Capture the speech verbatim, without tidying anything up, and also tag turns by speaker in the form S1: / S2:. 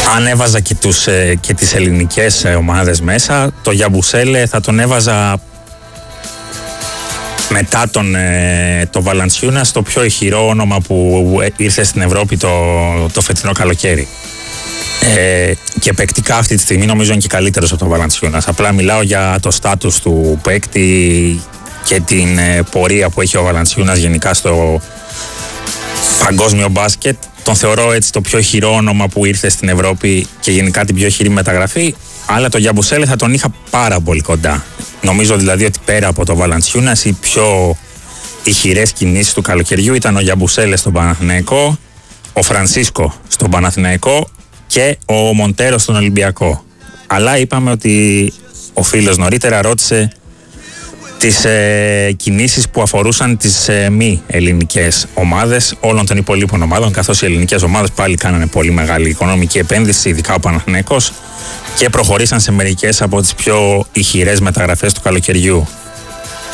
S1: Αν έβαζα και, τους, και τις ελληνικές ομάδες μέσα, το Γιαμπουσέλε θα τον έβαζα μετά τον το Βαλαντσιούνα στο πιο ηχηρό όνομα που ήρθε στην Ευρώπη το, το φετινό καλοκαίρι. Ε, και παικτικά αυτή τη στιγμή νομίζω είναι και καλύτερος από τον Βαλαντσιούνας. Απλά μιλάω για το στάτους του παίκτη και την ε, πορεία που έχει ο Βαλαντσιούνας γενικά στο παγκόσμιο μπάσκετ. Τον θεωρώ έτσι το πιο ηχηρό όνομα που ήρθε στην Ευρώπη και γενικά την πιο ηχηρή μεταγραφή. Αλλά το Γιαμπουσέλε θα τον είχα πάρα πολύ κοντά. Νομίζω δηλαδή ότι πέρα από το Βαλαντσιούνας οι πιο ηχηρές κινήσεις του καλοκαιριού ήταν ο Γιαμπουσέλε στον Παναθηναϊκό, ο Φρανσίσκο στον Παναθηναϊκό και ο Μοντέρο στον Ολυμπιακό. Αλλά είπαμε ότι ο φίλος νωρίτερα ρώτησε τις ε, κινήσεις που αφορούσαν τις ε, μη ελληνικές ομάδες όλων των υπολείπων ομάδων, καθώς οι ελληνικές ομάδες πάλι κάνανε πολύ μεγάλη οικονομική επένδυση, ειδικά ο Παναθηναϊκός, και προχωρήσαν σε μερικές από τις πιο ηχηρές μεταγραφές του καλοκαιριού.